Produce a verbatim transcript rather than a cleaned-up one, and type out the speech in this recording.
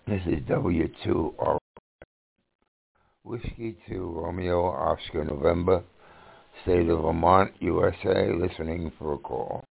This is W two R Whiskey two Romeo Oscar November, State of Vermont, U S A, listening for a call.